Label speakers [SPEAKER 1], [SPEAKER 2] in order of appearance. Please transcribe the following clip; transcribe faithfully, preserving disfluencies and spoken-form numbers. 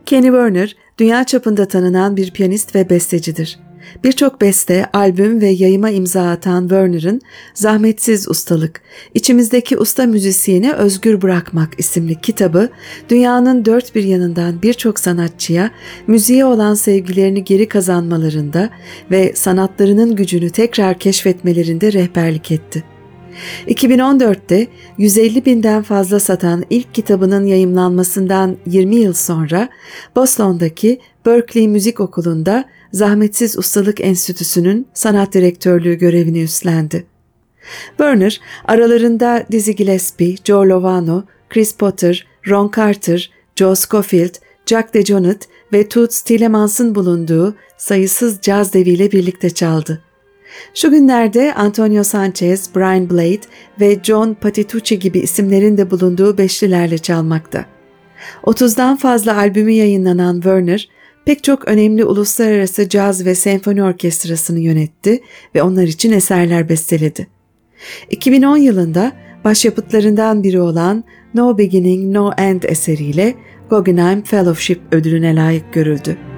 [SPEAKER 1] Kenny Werner, dünya çapında tanınan bir piyanist ve bestecidir. Birçok beste, albüm ve yayıma imza atan Werner'ın Zahmetsiz Ustalık, İçimizdeki Usta Müzisyeni Özgür Bırakmak isimli kitabı, dünyanın dört bir yanından birçok sanatçıya müziğe olan sevgilerini geri kazanmalarında ve sanatlarının gücünü tekrar keşfetmelerinde rehberlik etti. iki bin on dörtte yüz elli binden fazla satan ilk kitabının yayımlanmasından yirmi yıl sonra Boston'daki Berklee Müzik Okulu'nda Zahmetsiz Ustalık Enstitüsü'nün sanat direktörlüğü görevini üstlendi. Werner, aralarında Dizzy Gillespie, Joe Lovano, Chris Potter, Ron Carter, Joe Scofield, Jack DeJohnette ve Toots Thielemans'ın bulunduğu sayısız caz deviyle birlikte çaldı. Şu günlerde Antonio Sanchez, Brian Blade ve John Patitucci gibi isimlerin de bulunduğu beşlilerle çalmakta. otuzdan fazla albümü yayınlanan Werner, pek çok önemli uluslararası caz ve senfoni orkestrasını yönetti ve onlar için eserler besteledi. iki bin on yılında başyapıtlarından biri olan No Beginning, No End eseriyle Guggenheim Fellowship ödülüne layık görüldü.